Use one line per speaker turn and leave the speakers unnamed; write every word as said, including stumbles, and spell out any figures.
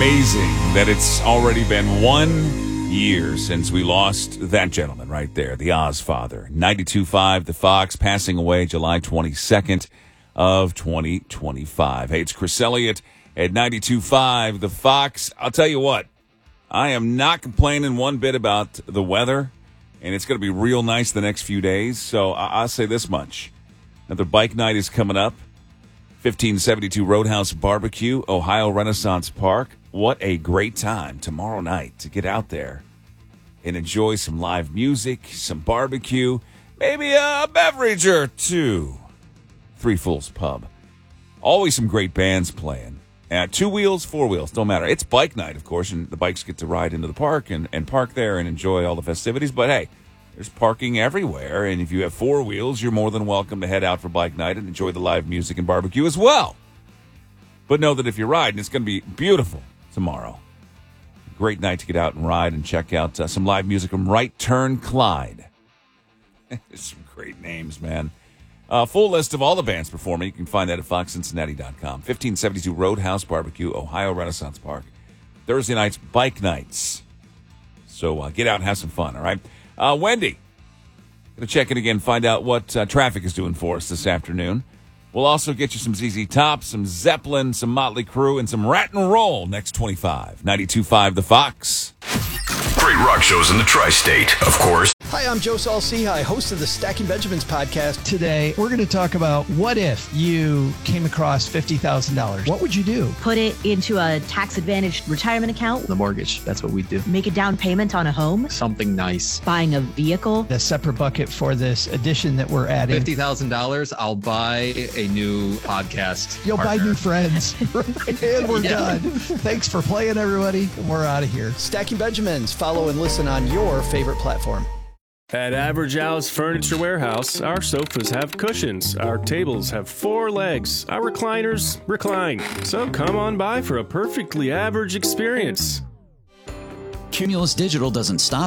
amazing that it's already been one year since we lost that gentleman right there, the Oz Father. ninety-two point five The Fox, passing away July twenty-second of twenty twenty-five. Hey, it's Chris Elliott at ninety-two point five The Fox. I'll tell you what, I am not complaining one bit about the weather, and it's going to be real nice the next few days. So I'll say this much. Another bike night is coming up. fifteen seventy-two Roadhouse Barbecue, Ohio Renaissance Park. What a great time tomorrow night to get out there and enjoy some live music, some barbecue, maybe a beverage or two. Three Fools Pub. Always some great bands playing. Uh, two wheels, four wheels, don't matter. It's bike night, of course, and the bikes get to ride into the park and, and park there and enjoy all the festivities. But, hey, there's parking everywhere, and if you have four wheels, you're more than welcome to head out for bike night and enjoy the live music and barbecue as well. But know that if you're riding, it's going to be beautiful tomorrow. Great night to get out and ride and check out uh, some live music from Right Turn Clyde. Some great names, man. Uh, full list of all the bands performing. You can find that at fox cincinnati dot com. fifteen seventy-two Roadhouse Barbecue, Ohio Renaissance Park. Thursday nights, bike nights. So uh, get out and have some fun, all right? Uh, Wendy, going to check in again, find out what uh, traffic is doing for us this afternoon. We'll also get you some Z Z Top, some Zeppelin, some Motley Crue, and some Rat and Roll next twenty-five. ninety-two point five The Fox.
Great rock shows in the tri-state, of course.
Hi, I'm Joe Saul-Sehy, host of the Stacking Benjamins podcast.
Today, we're going to talk about what if you came across fifty thousand dollars. What would you do?
Put it into a tax-advantaged retirement account.
The mortgage, that's what we do.
Make a down payment on a home.
Something nice.
Buying a vehicle.
A separate bucket for this addition that we're adding.
fifty thousand dollars, I'll buy a new podcast
You'll
partner.
buy new friends. And we're
Yeah.
done. Thanks for playing, everybody. And we're out of here.
Stacking Benjamins. Follow and listen on your favorite platform.
At Average Al's Furniture Warehouse, our sofas have cushions, our tables have four legs, our recliners recline. So come on by for a perfectly average experience.
Cumulus Digital doesn't stop